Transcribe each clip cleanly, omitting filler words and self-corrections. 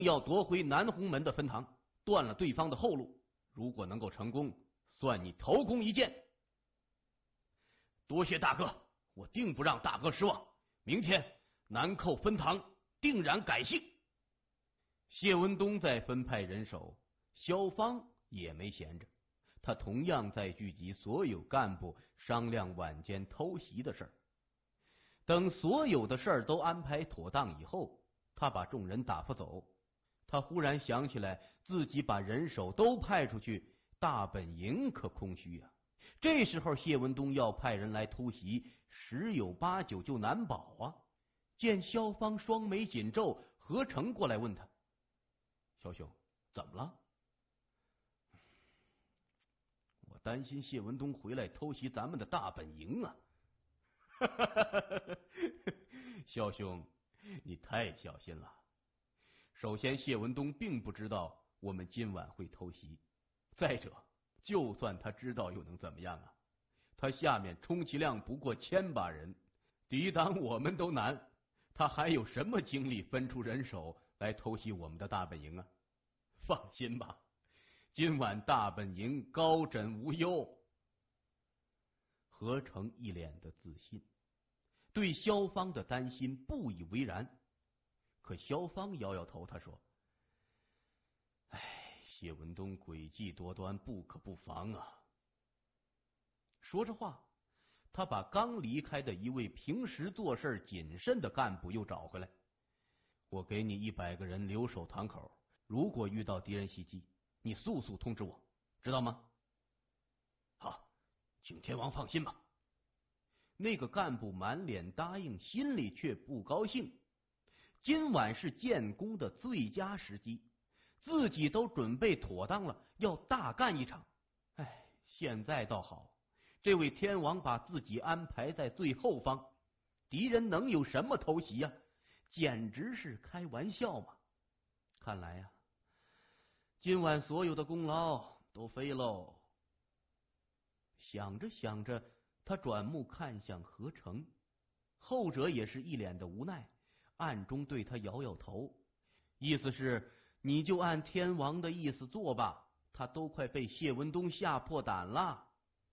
要夺回南红门的分堂，断了对方的后路。如果能够成功，算你头功一件。多谢大哥，我定不让大哥失望。明天南寇分堂，定然改姓。谢文东在分派人手，萧芳也没闲着，他同样在聚集所有干部商量晚间偷袭的事儿。等所有的事儿都安排妥当以后，他把众人打发走。他忽然想起来，自己把人手都派出去，大本营可空虚啊。这时候谢文东要派人来突袭，十有八九就难保啊。见萧芳双眉紧皱，何成过来问他：萧兄，怎么了？我担心谢文东回来偷袭咱们的大本营啊。萧兄，你太小心了。首先，谢文东并不知道我们今晚会偷袭。再者，就算他知道又能怎么样啊？他下面充其量不过1000把人，抵挡我们都难，他还有什么精力分出人手来偷袭我们的大本营啊？放心吧，今晚大本营高枕无忧。何成一脸的自信，对萧芳的担心不以为然。可萧芳摇摇头，他说：谢文东诡计多端，不可不防啊。说着话，他把刚离开的一位平时做事谨慎的干部又找回来。我给你100个人留守堂口，如果遇到敌人袭击，你速速通知我，知道吗？好，请天王放心吧。那个干部满脸答应，心里却不高兴。今晚是建功的最佳时机，自己都准备妥当了，要大干一场。现在倒好，这位天王把自己安排在最后方，敌人能有什么偷袭呀？简直是开玩笑嘛！看来呀，今晚所有的功劳都飞喽。想着想着，他转目看向何成，后者也是一脸的无奈，暗中对他摇摇头，意思是你就按天王的意思做吧，他都快被谢文东吓破胆了。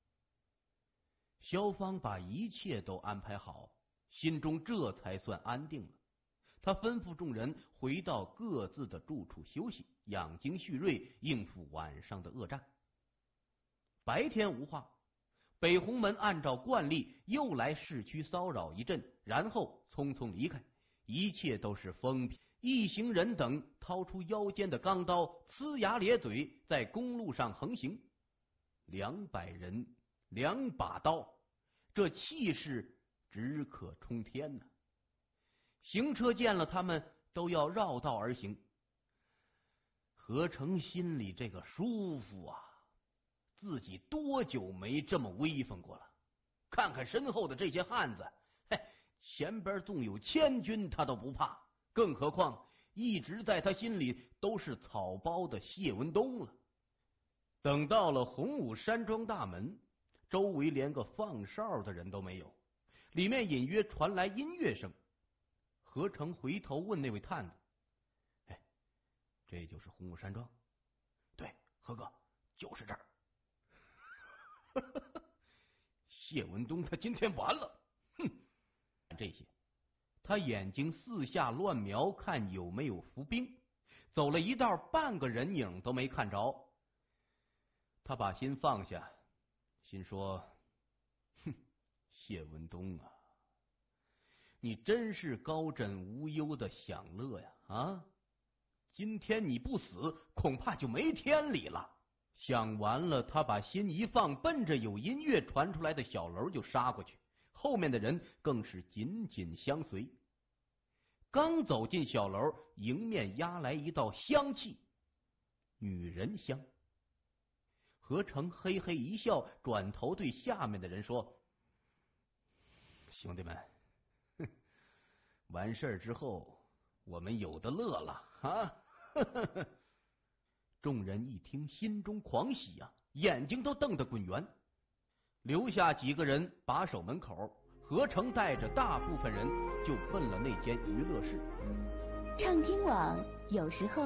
萧芳把一切都安排好，心中这才算安定了。他吩咐众人回到各自的住处休息，养精蓄锐，应付晚上的恶战。白天无话，北红门按照惯例又来市区骚扰一阵，然后匆匆离开，一切都是风平。一行人等掏出腰间的钢刀，呲牙咧嘴，在公路上横行。200人，2把刀，这气势只可冲天呢。行车见了他们，都要绕道而行。何成心里这个舒服啊，自己多久没这么威风过了？看看身后的这些汉子，前边纵有1000军他都不怕，更何况一直在他心里都是草包的谢文东了。等到了洪武山庄大门，周围连个放哨的人都没有，里面隐约传来音乐声。何成回头问那位探子：这就是洪武山庄？对，何哥，就是这儿。谢文东他今天完了，哼！这些他眼睛四下乱瞄，看有没有伏兵，走了一道，半个人影都没看着。他把心放下，心说：谢文东啊，你真是高枕无忧的享乐呀！今天你不死，恐怕就没天理了。想完了，他把心一放，奔着有音乐传出来的小楼就杀过去，后面的人更是紧紧相随。刚走进小楼，迎面压来一道香气，女人香。何成嘿嘿一笑，转头对下面的人说：兄弟们，完事之后我们有的乐了啊！众人一听，心中狂喜啊，眼睛都瞪得滚圆。留下几个人把守门口，何成带着大部分人就奔了那间娱乐室。 畅听网有时候